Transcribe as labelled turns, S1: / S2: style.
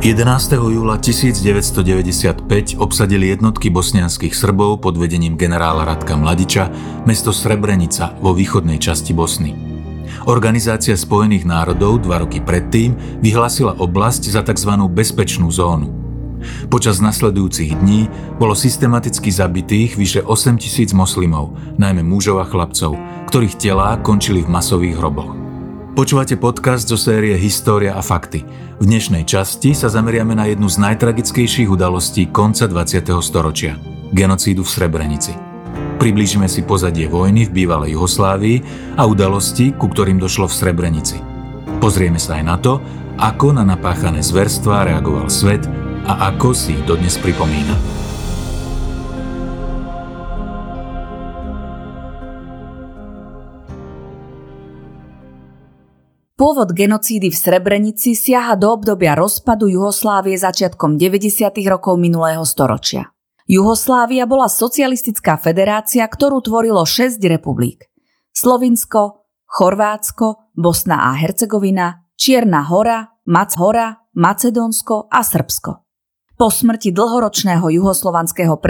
S1: 11. júla 1995 obsadili jednotky bosnianskych Srbov pod vedením generála Ratka Mladiča mesto Srebrenica vo východnej časti Bosny. Organizácia Spojených národov 2 roky predtým vyhlásila oblasť za tzv. Bezpečnú zónu. Počas nasledujúcich dní bolo systematicky zabitých vyše 8 000 moslimov, najmä mužov a chlapcov, ktorých telá končili v masových hroboch. Počúvate podcast zo série História a fakty. V dnešnej časti sa zameriame na jednu z najtragickejších udalostí konca 20. storočia – genocídu v Srebrenici. Priblížime si pozadie vojny v bývalej Juhoslávii a udalosti, ku ktorým došlo v Srebrenici. Pozrieme sa aj na to, ako na napáchané zverstvá reagoval svet a ako si ich dodnes pripomína.
S2: Pôvod genocídy v Srebrenici siaha do obdobia rozpadu Juhoslávie začiatkom 90. rokov minulého storočia. Juhoslávia bola socialistická federácia, ktorú tvorilo 6 republik. Slovinsko, Chorvátsko, Bosna a Hercegovina, Čierna Hora, Macedónsko a Srbsko. Po smrti dlhoročného juhoslovanského